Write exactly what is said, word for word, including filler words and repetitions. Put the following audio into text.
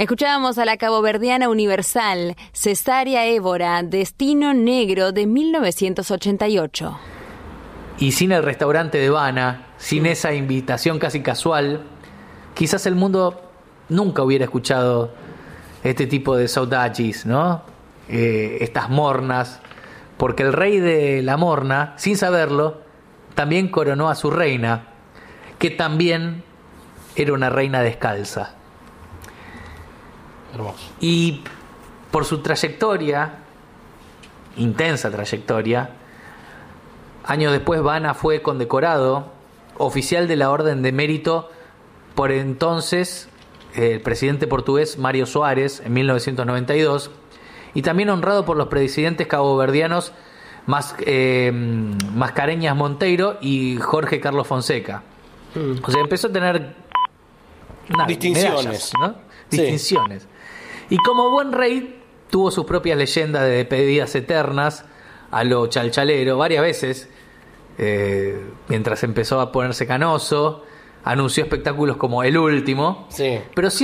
Escuchábamos a la caboverdiana universal, Cesárea Évora, Destino Negro de mil novecientos ochenta y ocho. Y sin el restaurante de Havana, sin esa invitación casi casual, quizás el mundo nunca hubiera escuchado este tipo de saudades, ¿no? Eh, estas mornas, porque el rey de la morna, sin saberlo, también coronó a su reina, que también era una reina descalza. Hermoso. Y por su trayectoria, intensa trayectoria, años después Havana fue condecorado oficial de la Orden de Mérito por entonces el presidente portugués Mário Soares en mil novecientos noventa y dos, y también honrado por los presidentes caboverdianos Mas, eh, Mascareñas Monteiro y Jorge Carlos Fonseca. Mm. O sea, empezó a tener nada, distinciones, medallas, ¿no? Distinciones. Sí. Y como buen rey tuvo sus propias leyendas de despedidas eternas a lo chalchalero varias veces. Eh, mientras empezó a ponerse canoso, anunció espectáculos como El Último, sí. pero sí